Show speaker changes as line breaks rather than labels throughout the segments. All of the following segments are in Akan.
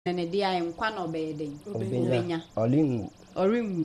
ne dia nkwa na obeyeden
obenya
oringu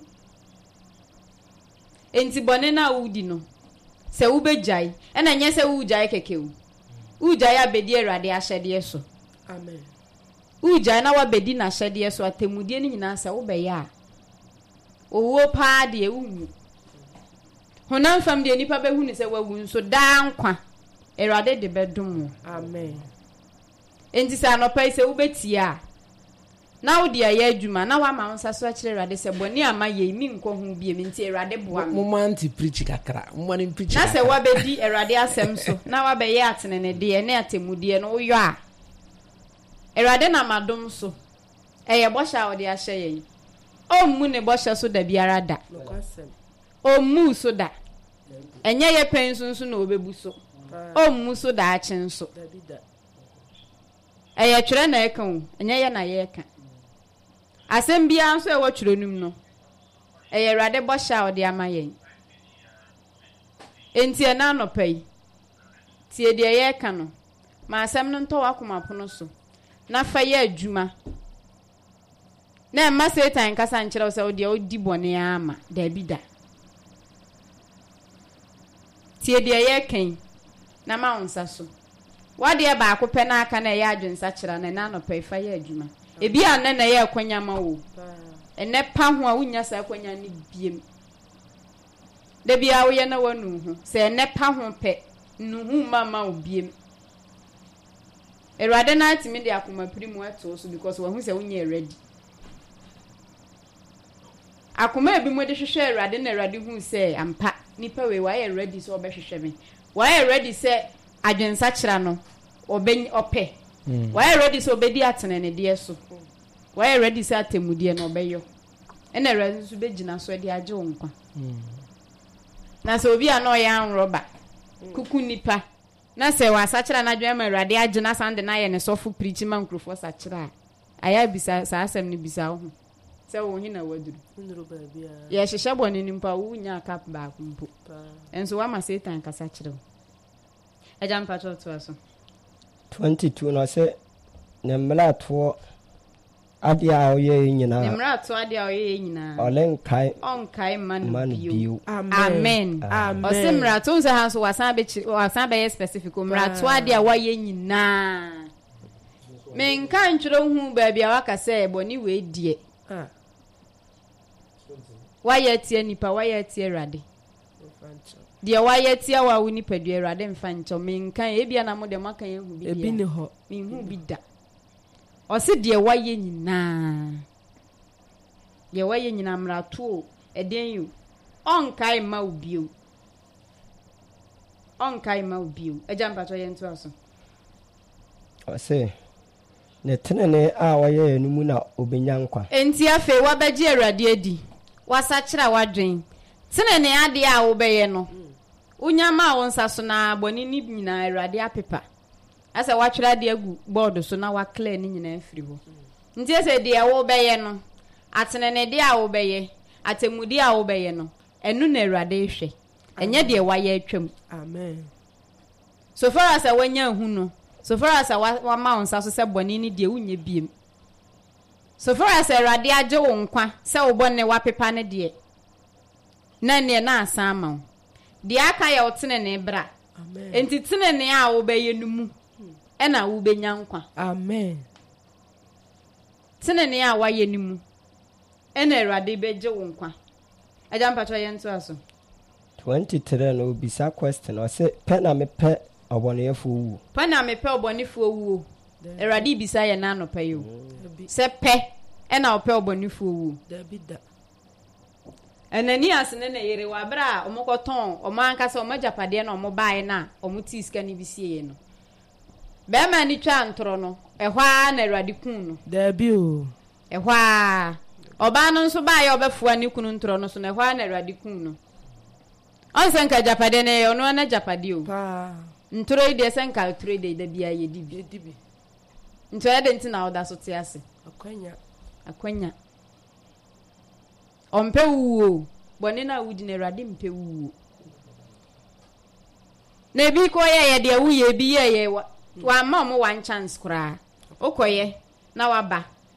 enti bone na wudi no se ubejai na nye se ujai kekewu ujai abedi Awurade ahyede so
amen
ujai na wabedi na ahyede so atemudie ni nyina se ubeya owo pa de ewu honam fam de nipa behu ni se wawu nso da nkwa Awurade de bedum
amen
enti se anopai se ubetia na wo dia ya adwuma na wa ma nsa so akire Awurade se boni ama ye mi nkɔ hu bie mi nti Awurade boa
mo manti preach kakra mo man preach
na se wa bedi Awurade asem so na wa be ye atenene de ne atemude no wo yo a Awurade na madom so eye bɔhya wo de ahye ye o mu ne bɔhya so da biara da o mu so da enye ye pensunsu na obebu so o mu so da achen so eye twere na ekan enye ye na ye ekan asem bia nso e wotwuronum no eye Awurade bɔhya wo de amaye enti na anopai tie de ye ekan no ma asem no nto wakoma pono so na fa ye adwuma na ma Satan kasa nkyerɛ sɛ wo de odi bɔne ama da bida tie de ye kan na ma wonsa so wade ba akopɛ na aka na ye adwensa kyerɛ na anopai fa ye adwuma ebi anna na ye akwanya ma wo ene pa ho a wonya sa akwanya ne biem da bia wo ye na wanu ho sɛ ene pa ho pɛ nuhu mama wo biem Awurade na atimi de akoma pirimu ato so because wo hu sɛ wonya ready akoma ebi mo de hwehwɛ Awurade na Awurade hu sɛ ampa nipa we wa ye ready so obɛhwehwɛ me wa ye ready sɛ adwensa kyerɛ no opɛ wa ye ready so obedi atenene de so wa ye ready sɛ atemudie no obɛyɔ ɛna Awurade nso begina so de agye wo nkwa na sɛ obi a na ɔyɛ anroba kuku nipa na sɛ wa sakyera na dwen ma Awurade agye na sande na ye ne sofo preach ma nkrofo sakyera aya bisa sa asem ne bisa ho sɛ wo hina waduru ye hyehye bɔne nimpa wo nya cap ba kumpo enso wa ma Satan kasa kyerɛ wo agya mpa to aso
22 no sɛ ne mlato ade a oye nyina
ne mlato ade a oye nyina
onkai
man bio amen o se mlato nso ha so wasan be specific mlato ade a waye nyina men kan twere hu ba bia waka sɛ bɔne we die waye tie nipa waye tie Awurade de waye tie wa wo nipa du Awurade mfa nkyɛ men kan ebia na mo de maka ye hu bi
ebi ne ho
men hu bi da o se de waye nyina de waye nyina mrato eden yu onkai ma ubio agya mpato ye nto aso
o se ne tenene a waye enu mu na obenya nkwa
enti afe wabagye Awurade adi wasakyera wadwen tenene ade a wo beye no unyama wonsa so na boni ni nyina Awurade apepa asa watwera de agu board so na wa clear ni nyina afiri ho nti ese de wo beye no atenene de a wo beye atemudi a wo beye no enu na Awurade hwe enye de waye atwam
amen
so far as wanya hu no so far as wa ma wonsa so se boni ni de unye biem so far as Awurade agye wo nkwa se wo bone wa pepa ne de na ne na asan ma de aka ya otenene bra
amen
enti tenene a wo beye numu ena wo benya nkwa
amen
tenene a waye numu ena Awurade beje wo nkwa agya mpato ye nto aso
23 no bisa question o se pe na me pe obonefo wu
pa na me pe obonefo wu Awurade bisa ye na no pe yo se pe ena o pe obonefo wu
da
Ananias ne yere wa bra omokoton omankasa omajapade na omobae na omuti iska ni bisie no be ma ni twa ntoro no ehwa na Awurade kun no
da bi o
ehwa oba no nso ba ye obefua ni kunu ntoro no so na ehwa na Awurade kun no onsenka japade ne ono na japade o
pa
ntoro ide senka ntoro de da bia ye dibi ntoro ede ntina oda so te ase akwanya ompe wuo bone na wudi na Awurade mpe wuo na bi ko ye de wuye bi ye wa ma mo one chance kura okoye na waba